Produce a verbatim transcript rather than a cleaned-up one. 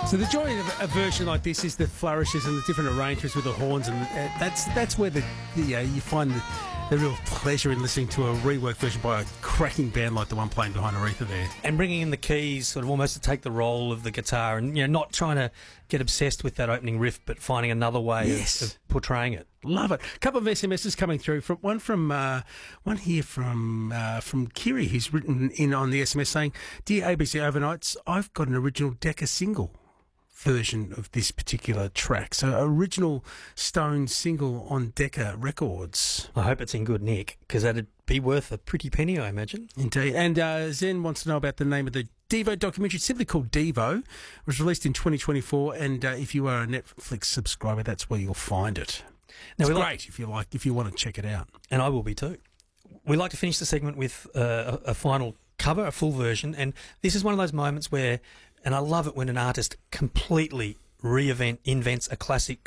So the joy of a version like this is the flourishes and the different arrangements with the horns, and uh, that's that's where the, the uh, you find the, the real pleasure in listening to a reworked version by a cracking band like the one playing behind Aretha there. And bringing in the keys, sort of almost to take the role of the guitar, and you know, not trying to get obsessed with that opening riff, but finding another way Yes. of, of portraying it. Love it. A couple of S M Ses coming through. From one from uh, one here from uh, from Kiri, who's written in on the S M S saying, "Dear A B C Overnights, I've got an original Decca single version of this particular track. So original Stone single on Decca Records." I hope it's in good nick, because that'd be worth a pretty penny, I imagine. Indeed. And uh, Zen wants to know about the name of the Devo documentary. It's simply called Devo. It was released in twenty twenty-four, and uh, if you are a Netflix subscriber, that's where you'll find it. Now, It's we great like- if you like, if you want to check it out. And I will be too. We like to finish the segment with uh, a, a final cover, a full version, and this is one of those moments where, and I love it when an artist completely reinvent invents a classic